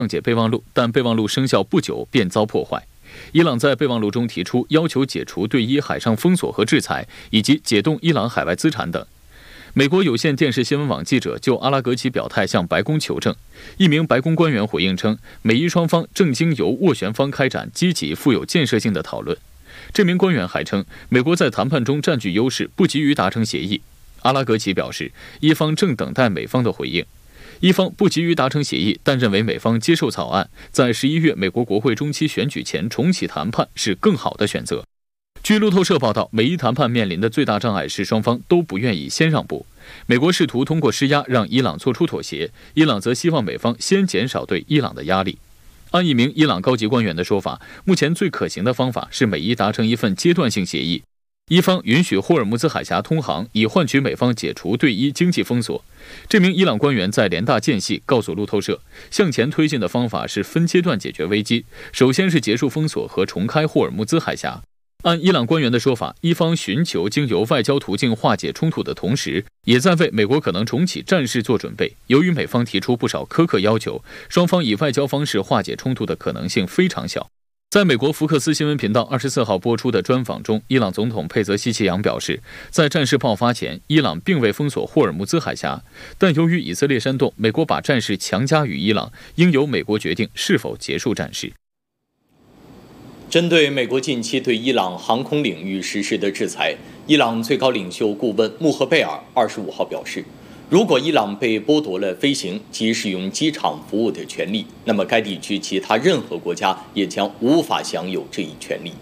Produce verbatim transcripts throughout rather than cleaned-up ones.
解备忘录，但备忘录生效不久便遭破坏。伊朗在备忘录中提出要求解除对伊海上封锁和制裁，以及解冻伊朗海外资产等。美国有线电视新闻网记者就阿拉格齐表态向白宫求证。一名白宫官员回应称，美伊双方正经由斡旋方开展积极、富有建设性的讨论。这名官员还称，美国在谈判中占据优势，不急于达成协议。阿拉格齐表示，伊方正等待美方的回应。伊方不急于达成协议，但认为美方接受草案，在十一月美国国会中期选举前重启谈判是更好的选择。据路透社报道，美伊谈判面临的最大障碍是双方都不愿意先让步。美国试图通过施压让伊朗做出妥协，伊朗则希望美方先减少对伊朗的压力。按一名伊朗高级官员的说法，目前最可行的方法是美伊达成一份阶段性协议，伊方允许霍尔木兹海峡通航，以换取美方解除对伊经济封锁。这名伊朗官员在联大间隙告诉路透社，向前推进的方法是分阶段解决危机，首先是结束封锁和重开霍尔木兹海峡。按伊朗官员的说法，伊方寻求经由外交途径化解冲突的同时，也在为美国可能重启战事做准备。由于美方提出不少苛刻要求，双方以外交方式化解冲突的可能性非常小。在美国福克斯新闻频道二十四号播出的专访中，伊朗总统佩泽希奇扬表示，在战事爆发前，伊朗并未封锁霍尔木兹海峡，但由于以色列煽动，美国把战事强加于伊朗，应由美国决定是否结束战事。 针对美国近期对伊朗航空领域实施的制裁，伊朗最高领袖顾问穆赫贝尔二十五号表示，如果伊朗被剥夺了飞行及使用机场服务的权利，那么该地区其他任何国家也将无法享有这一权利。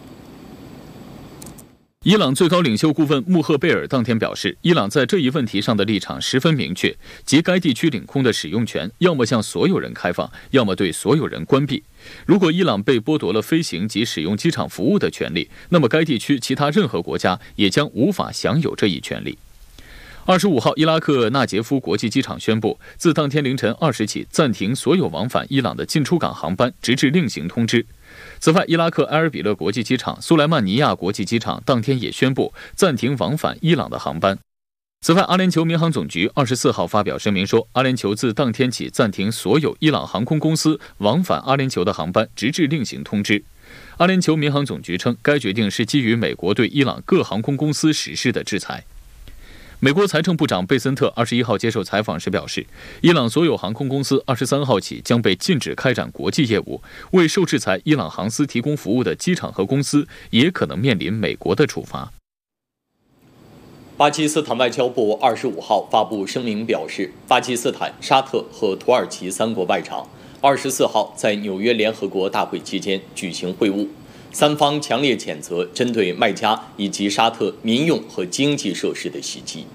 伊朗最高领袖顾问穆赫贝尔当天表示，伊朗在这一问题上的立场十分明确，即该地区领空的使用权要么向所有人开放，要么对所有人关闭。如果伊朗被剥夺了飞行及使用机场服务的权利，那么该地区其他任何国家也将无法享有这一权利。二十五号，伊拉克纳杰夫国际机场宣布，自当天凌晨二时起暂停所有往返伊朗的进出港航班，直至另行通知。此外，伊拉克埃尔比勒国际机场、苏莱曼尼亚国际机场当天也宣布暂停往返伊朗的航班。此外，阿联酋民航总局二十四号发表声明说，阿联酋自当天起暂停所有伊朗航空公司往返阿联酋的航班，直至另行通知。阿联酋民航总局称，该决定是基于美国对伊朗各航空公司实施的制裁。美国财政部长贝森特二十一号接受采访时表示，伊朗所有航空公司二十三号起将被禁止开展国际业务，为受制裁伊朗航司提供服务的机场和公司也可能面临美国的处罚。 巴基斯坦外交部二十五号发布声明表示，巴基斯坦、沙特和土耳其三国外长二十四号在纽约联合国大会期间举行会晤，三方强烈谴责针对麦加以及沙特民用和经济设施的袭击。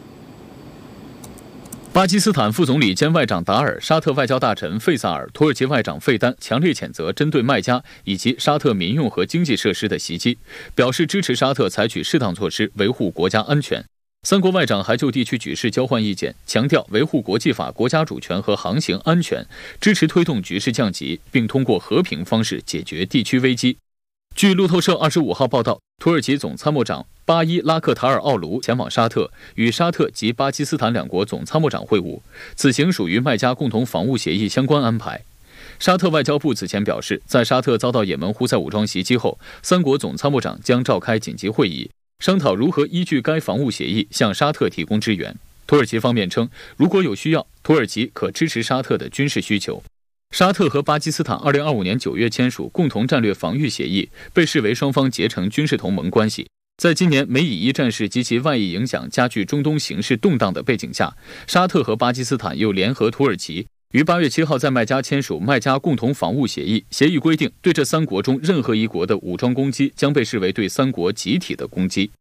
巴基斯坦副总理兼外长达尔、沙特外交大臣费萨尔、土耳其外长费丹强烈谴责针对麦加以及沙特民用和经济设施的袭击，表示支持沙特采取适当措施维护国家安全。三国外长还就地区局势交换意见，强调维护国际法、国家主权和航行安全，支持推动局势降级，并通过和平方式解决地区危机。据路透社二十五号报道，土耳其总参谋长巴伊拉克塔尔奥卢前往沙特，与沙特及巴基斯坦两国总参谋长会晤，此行属于麦加共同防务协议相关安排。沙特外交部此前表示，在沙特遭到也门胡塞武装袭击后，三国总参谋长将召开紧急会议，商讨如何依据该防务协议向沙特提供支援。土耳其方面称，如果有需要，土耳其可支持沙特的军事需求。沙特和巴基斯坦二零二五年九月签署共同战略防御协议，被视为双方结成军事同盟关系。在今年美以伊战事及其外溢影响加剧中东形势动荡的背景下，沙特和巴基斯坦又联合土耳其于八月七号在麦加签署麦加共同防务协议。协议规定，对这三国中任何一国的武装攻击将被视为对三国集体的攻击。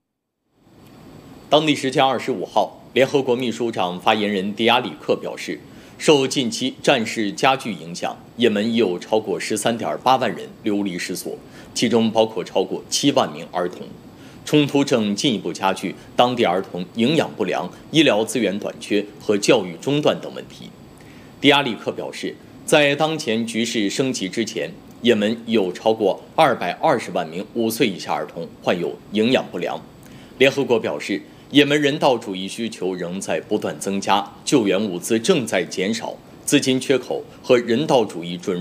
当地时间二十五号，联合国秘书长发言人迪亚里克表示，受近期战事加剧影响，也门已有超过十三点八万人流离失所，其中包括超过七万名儿童。冲突正进一步加剧当地儿童营养不良、医疗资源短缺和教育中断等问题。迪亚里克表示，在当前局势升级之前，也门已有超过二百二十万名五岁以下儿童患有营养不良。联合国表示，也门人道主义需求仍在不断增加，救援物资正在减少，资金缺口和人道主义准